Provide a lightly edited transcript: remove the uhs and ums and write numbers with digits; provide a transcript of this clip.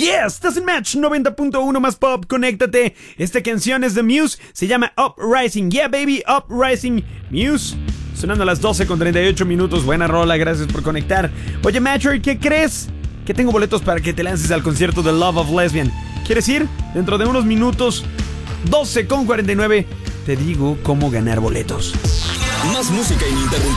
Yes, estás en Match 90.1 más pop, conéctate. Esta canción es de Muse, se llama Uprising. Yeah, baby, Uprising. Muse, sonando a las 12:38. Buena rola, gracias por conectar. Oye, Matcher, ¿qué crees? Que tengo boletos para que te lances al concierto de Love of Lesbian. ¿Quieres ir? Dentro de unos minutos, 12:49, te digo cómo ganar boletos. Más música ininterrumpida.